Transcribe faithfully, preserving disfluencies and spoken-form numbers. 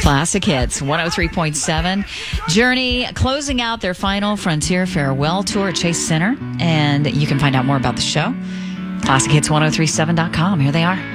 Classic Hits, one oh three point seven. Journey closing out their final Frontier Farewell Tour at Chase Center. And you can find out more about the show. classic hits ten thirty-seven dot com. Here they are.